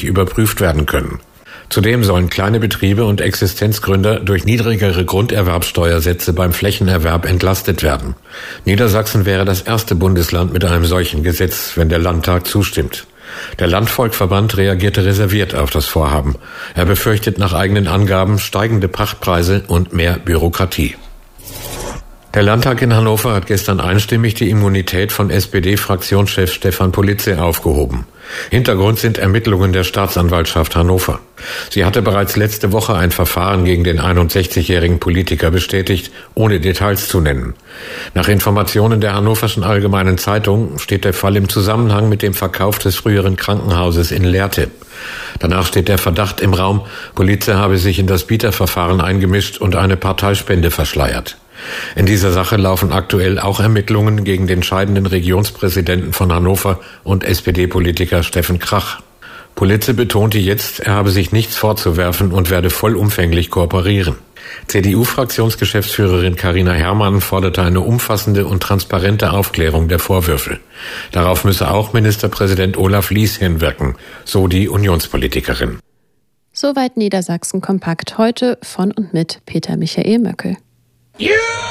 überprüft werden können. Zudem sollen kleine Betriebe und Existenzgründer durch niedrigere Grunderwerbsteuersätze beim Flächenerwerb entlastet werden. Niedersachsen wäre das erste Bundesland mit einem solchen Gesetz, wenn der Landtag zustimmt. Der Landvolkverband reagierte reserviert auf das Vorhaben. Er befürchtet nach eigenen Angaben steigende Pachtpreise und mehr Bürokratie. Der Landtag in Hannover hat gestern einstimmig die Immunität von SPD-Fraktionschef Stefan Politze aufgehoben. Hintergrund sind Ermittlungen der Staatsanwaltschaft Hannover. Sie hatte bereits letzte Woche ein Verfahren gegen den 61-jährigen Politiker bestätigt, ohne Details zu nennen. Nach Informationen der Hannoverschen Allgemeinen Zeitung steht der Fall im Zusammenhang mit dem Verkauf des früheren Krankenhauses in Lehrte. Danach steht der Verdacht im Raum, Politze habe sich in das Bieterverfahren eingemischt und eine Parteispende verschleiert. In dieser Sache laufen aktuell auch Ermittlungen gegen den scheidenden Regionspräsidenten von Hannover und SPD-Politiker Steffen Krach. Politze betonte jetzt, er habe sich nichts vorzuwerfen und werde vollumfänglich kooperieren. CDU-Fraktionsgeschäftsführerin Carina Herrmann forderte eine umfassende und transparente Aufklärung der Vorwürfe. Darauf müsse auch Ministerpräsident Olaf Lies hinwirken, so die Unionspolitikerin. Soweit Niedersachsen kompakt heute von und mit Peter Michael Möckel.